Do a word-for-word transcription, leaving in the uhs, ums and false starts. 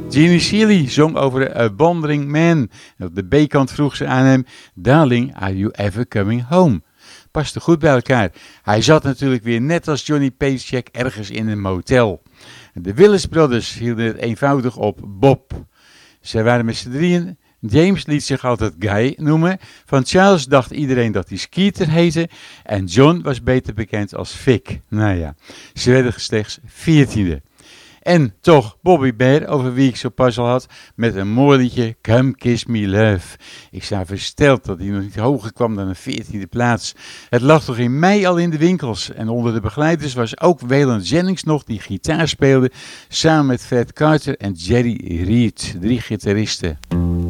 Jeannie Seely zong over A Wandering Man. En op de B-kant vroeg ze aan hem: Darling, are you ever coming home? Paste goed bij elkaar. Hij zat natuurlijk weer net als Johnny Paycheck ergens in een motel. De Willis Brothers hielden het eenvoudig op Bob. Zij waren met z'n drieën. James liet zich altijd Guy noemen. Van Charles dacht iedereen dat hij Skeeter heette. En John was beter bekend als Vic. Nou ja, ze werden slechts veertiende. En toch Bobby Bare, over wie ik zo pas al had, met een mooi liedje, Come Kiss Me Love. Ik sta versteld dat hij nog niet hoger kwam dan een veertiende plaats. Het lag toch in mei al in de winkels. En onder de begeleiders was ook Waylon Jennings nog, die gitaar speelde, samen met Fred Carter en Jerry Reed, drie gitaristen.